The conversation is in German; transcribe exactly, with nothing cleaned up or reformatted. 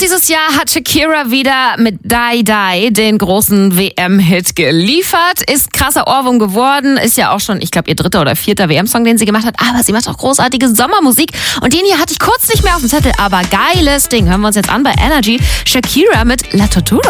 dieses Jahr hat Shakira wieder mit Die Die den großen W M-Hit geliefert. Ist krasser Ohrwurm geworden. Ist ja auch schon, ich glaube, ihr dritter oder vierter W M-Song, den sie gemacht hat. Aber sie macht auch großartige Sommermusik. Und den hier hatte ich kurz nicht mehr auf dem Zettel. Aber geiles Ding. Hören wir uns jetzt an bei Energy. Shakira mit La Tortura.